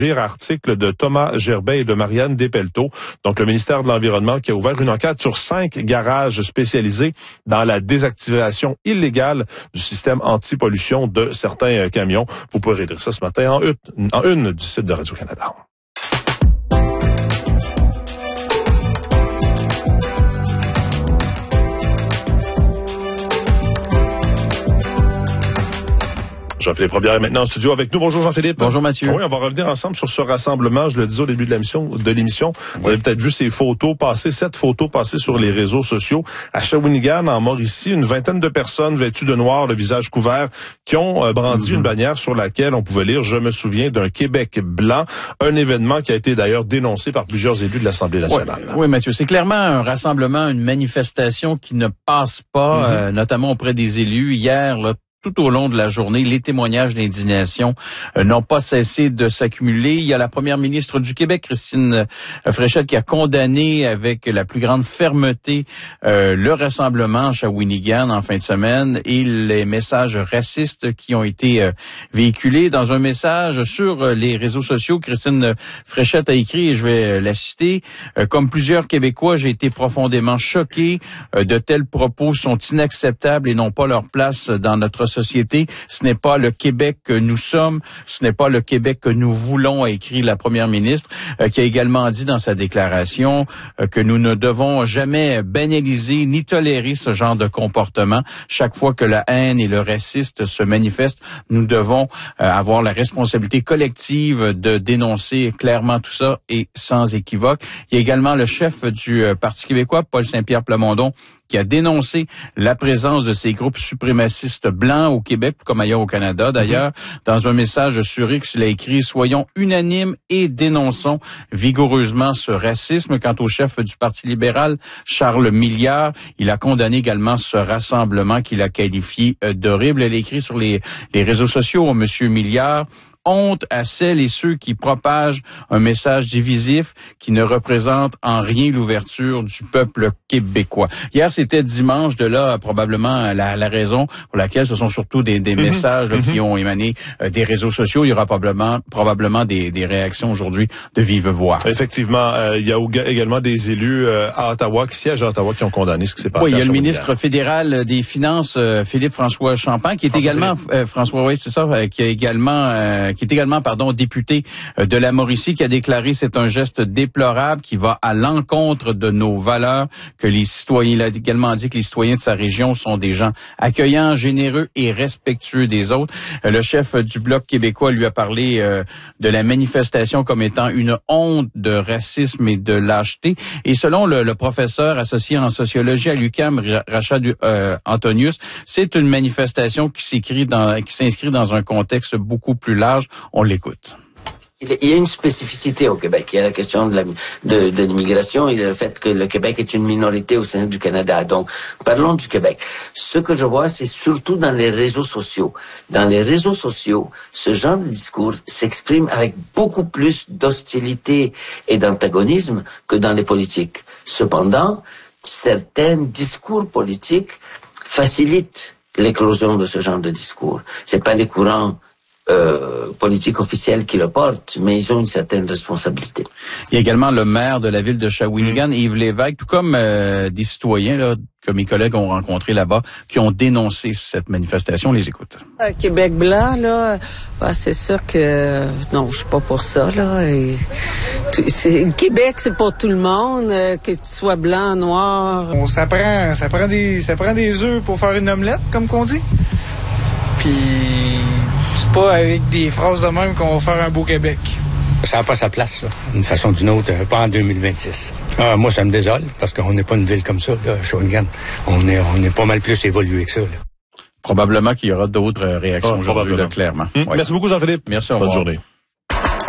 Article de Thomas Gerbet et de Marianne Despelteaux. Donc, le ministère de l'Environnement qui a ouvert une enquête sur 5 garages spécialisés dans la désactivation illégale du système anti-pollution de certains camions. Vous pourrez lire ça ce matin en une du site de Radio-Canada. Jean-Philippe Robillard est maintenant en studio avec nous. Bonjour Jean-Philippe. Bonjour Mathieu. Oui, on va revenir ensemble sur ce rassemblement. Je le disais au début de l'émission. Vous avez peut-être vu ces photos passées, 7 photos passées sur les réseaux sociaux. À Shawinigan, en Mauricie, une vingtaine de personnes vêtues de noir, le visage couvert, qui ont brandi une bannière sur laquelle on pouvait lire « Je me souviens d'un Québec blanc », un événement qui a été d'ailleurs dénoncé par plusieurs élus de l'Assemblée nationale. Oui, Mathieu, c'est clairement un rassemblement, une manifestation qui ne passe pas, notamment auprès des élus. Hier, là, tout au long de la journée, les témoignages d'indignation n'ont pas cessé de s'accumuler. Il y a la première ministre du Québec, Christine Fréchette, qui a condamné avec la plus grande fermeté le rassemblement à Shawinigan en fin de semaine et les messages racistes qui ont été véhiculés. Dans un message sur les réseaux sociaux, Christine Fréchette a écrit, et je vais la citer, « Comme plusieurs Québécois, j'ai été profondément choqué. De tels propos sont inacceptables et n'ont pas leur place dans notre société. Ce n'est pas le Québec que nous sommes, ce n'est pas le Québec que nous voulons », a écrit la première ministre, qui a également dit dans sa déclaration que nous ne devons jamais banaliser ni tolérer ce genre de comportement. Chaque fois que la haine et le racisme se manifestent, nous devons avoir la responsabilité collective de dénoncer clairement tout ça et sans équivoque. Il y a également le chef du Parti québécois, Paul Saint-Pierre Plamondon, qui a dénoncé la présence de ces groupes suprémacistes blancs au Québec, comme ailleurs au Canada. D'ailleurs, dans un message sur X, il a écrit « Soyons unanimes et dénonçons vigoureusement ce racisme ». Quant au chef du Parti libéral, Charles Milliard, il a condamné également ce rassemblement qu'il a qualifié d'horrible. Il a écrit sur les réseaux sociaux, Monsieur Milliard, honte à celles et ceux qui propagent un message divisif qui ne représente en rien l'ouverture du peuple québécois. Hier, c'était dimanche, de là probablement la raison pour laquelle ce sont surtout des messages là, qui ont émané des réseaux sociaux. Il y aura probablement des réactions aujourd'hui de vive voix. Effectivement, il y a également des élus à Ottawa, qui siègent à Ottawa, qui ont condamné ce qui s'est passé. Oui, il y a le ministre fédéral des Finances, Philippe-François Champagne, qui est également qui est également député de la Mauricie, qui a déclaré c'est un geste déplorable qui va à l'encontre de nos valeurs, que les citoyens, il a également dit que les citoyens de sa région sont des gens accueillants, généreux et respectueux des autres. Le chef du Bloc québécois lui a parlé de la manifestation comme étant une honte de racisme et de lâcheté. Et selon le professeur associé en sociologie à l'UQAM, Rachad Antonius, c'est une manifestation qui s'inscrit dans un contexte beaucoup plus large. On l'écoute. Il y a une spécificité au Québec. Il y a la question de l'immigration et le fait que le Québec est une minorité au sein du Canada. Donc, parlons du Québec. Ce que je vois, c'est surtout dans les réseaux sociaux. Dans les réseaux sociaux, ce genre de discours s'exprime avec beaucoup plus d'hostilité et d'antagonisme que dans les politiques. Cependant, certains discours politiques facilitent l'éclosion de ce genre de discours. C'est pas les courants politique officielle qui le porte, mais ils ont une certaine responsabilité. Il y a également le maire de la ville de Shawinigan, Yves Lévesque, tout comme des citoyens là, que mes collègues ont rencontrés là-bas, qui ont dénoncé cette manifestation. On les écoute. Québec blanc, là, c'est sûr que non, je suis pas pour ça, là. Et Québec, c'est pour tout le monde, que tu sois blanc, noir. Ça prend des œufs pour faire une omelette, comme qu'on dit. Puis c'est pas avec des phrases de même qu'on va faire un beau Québec. Ça n'a pas sa place, là, d'une façon ou d'une autre, pas en 2026. Moi, ça me désole, parce qu'on n'est pas une ville comme ça, là, Shawinigan. On est pas mal plus évolué que ça, là. Probablement qu'il y aura d'autres réactions aujourd'hui, là, clairement. Ouais. Merci beaucoup, Jean-Philippe. Merci, au revoir. Bonne journée.